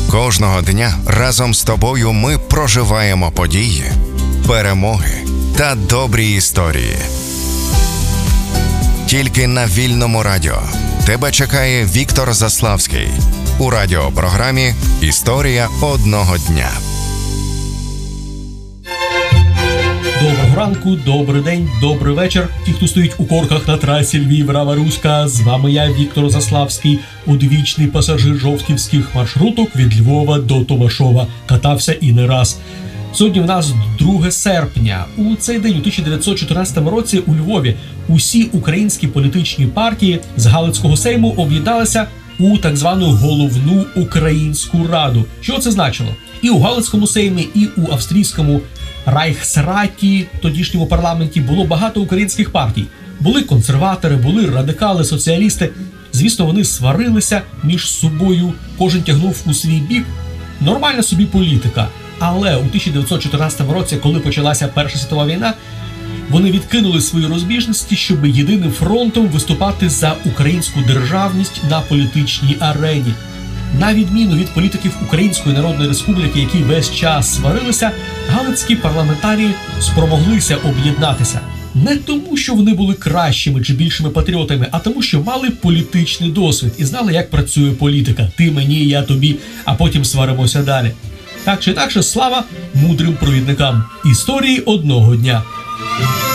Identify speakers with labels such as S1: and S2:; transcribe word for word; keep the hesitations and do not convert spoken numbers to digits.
S1: Кожного дня разом з тобою ми проживаємо події, перемоги та добрі історії. Тільки на Вільному радіо тебе чекає Віктор Заславський у радіопрограмі «Історія одного дня».
S2: Доброго ранку, добрий день, добрий вечір. Ті, хто стоїть у корках на трасі Львів-Рава-Руська, з вами я, Віктор Заславський, одвічний пасажир жовтківських маршруток від Львова до Томашова. Катався і не раз. Сьогодні в нас друге серпня. У цей день, у тисяча дев'ятсот чотирнадцятому році, у Львові усі українські політичні партії з Галицького сейму об'єдналися у так звану Головну Українську Раду. Що це значило? І у Галицькому сеймі, і у австрійському Райхсраті, тодішньому парламенті, було багато українських партій. Були консерватори, були радикали, соціалісти. Звісно, вони сварилися між собою, кожен тягнув у свій бік. Нормальна собі політика. Але у тисяча дев'ятсот чотирнадцятому році, коли почалася Перша світова війна, вони відкинули свої розбіжності, щоб єдиним фронтом виступати за українську державність на політичній арені. На відміну від політиків Української Народної Республіки, які весь час сварилися, галицькі парламентарії спромоглися об'єднатися. Не тому, що вони були кращими чи більшими патріотами, а тому, що мали політичний досвід і знали, як працює політика. Ти мені, я тобі, а потім сваримося далі. Так чи інакше, слава мудрим провідникам історії одного дня.